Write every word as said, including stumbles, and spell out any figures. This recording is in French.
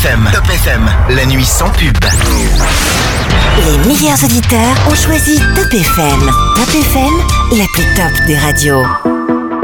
F M. Top F M, la nuit sans pub. Les meilleurs auditeurs ont choisi Top F M. Top F M, la plus top des radios.